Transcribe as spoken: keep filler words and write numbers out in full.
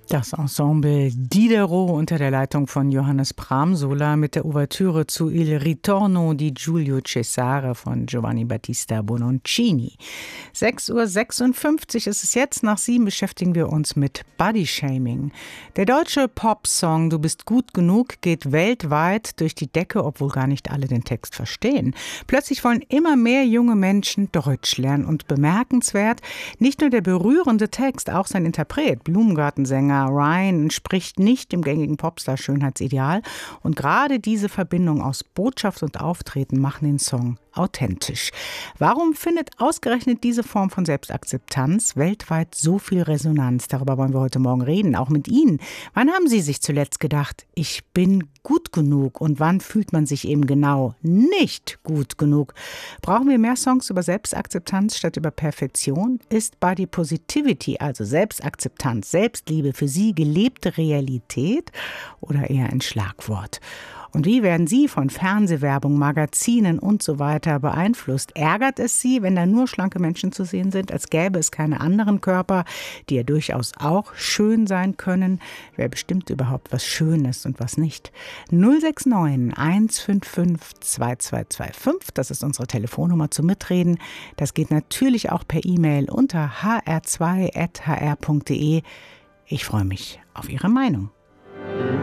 Das Ensemble Diderot unter der Leitung von Johannes Bramsola mit der Ouvertüre zu Il Ritorno di Giulio Cesare von Giovanni Battista Bononcini. sechs Uhr sechsundfünfzig ist es jetzt. Nach sieben beschäftigen wir uns mit Bodyshaming. Der deutsche Popsong Du bist gut genug geht weltweit durch die Decke, obwohl gar nicht alle den Text verstehen. Plötzlich wollen immer mehr junge Menschen Deutsch lernen und bemerkenswert, nicht nur der berührende Text, auch sein Interpret, Blumengartensänger Ryan, entspricht nicht dem gängigen Popstar-Schönheitsideal. Und gerade diese Verbindung aus Botschaft und Auftreten machen den Song authentisch. Warum findet ausgerechnet diese Form von Selbstakzeptanz weltweit so viel Resonanz? Darüber wollen wir heute Morgen reden, auch mit Ihnen. Wann haben Sie sich zuletzt gedacht, ich bin gut genug? Und wann fühlt man sich eben genau nicht gut genug? Brauchen wir mehr Songs über Selbstakzeptanz statt über Perfektion? Ist Body Positivity, also Selbstakzeptanz, Selbstliebe für Sie gelebte Realität oder eher ein Schlagwort? Und wie werden Sie von Fernsehwerbung, Magazinen und so weiter beeinflusst? Ärgert es Sie, wenn da nur schlanke Menschen zu sehen sind, als gäbe es keine anderen Körper, die ja durchaus auch schön sein können? Wer bestimmt überhaupt, was schön ist und was nicht? null sechs neun eins fünf fünf zwei zwei zwei fünf, das ist unsere Telefonnummer zum Mitreden. Das geht natürlich auch per E-Mail unter h r zwei at h r punkt d e. Ich freue mich auf Ihre Meinung.